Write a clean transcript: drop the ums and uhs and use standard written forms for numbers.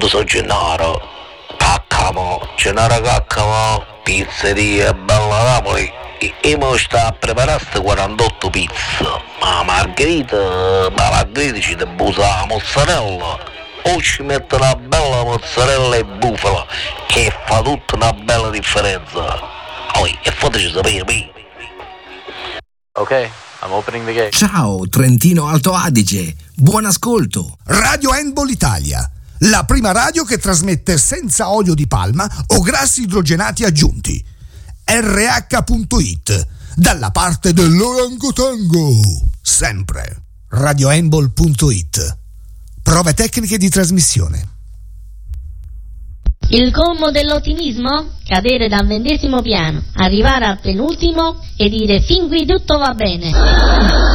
Pronto, sono Gennaro. Caccamo, Gennaro Caccamo, pizzeria Bella Napoli. E mo sta a preparare 48 pizze. Ma margherita ci debusa la mozzarella. O ci mette una bella mozzarella e bufala, che fa tutta una bella differenza. E fateci sapere. Ok, I'm opening the gate. Ciao Trentino Alto Adige, buon ascolto. Radio Handball Italia, la prima radio che trasmette senza olio di palma o grassi idrogenati aggiunti. RH.it, dalla parte dell'orangotango, sempre. RadioHandball.it, prove tecniche di trasmissione. Il colmo dell'ottimismo? Cadere dal 20° piano, arrivare al penultimo e dire fin qui tutto va bene.